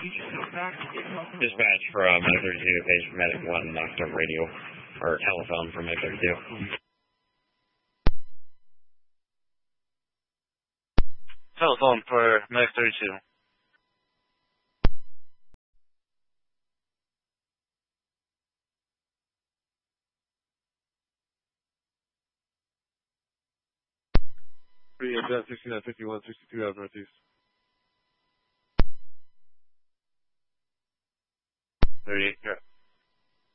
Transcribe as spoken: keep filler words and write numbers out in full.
Dispatch from Medic thirty-two, page Medic one, knocked up radio, or telephone from Medic thirty-two. Telephone for Medic thirty-two. Three, uh, sixty-nine fifty-one, sixty-two out northeast. thirty-eight, yeah.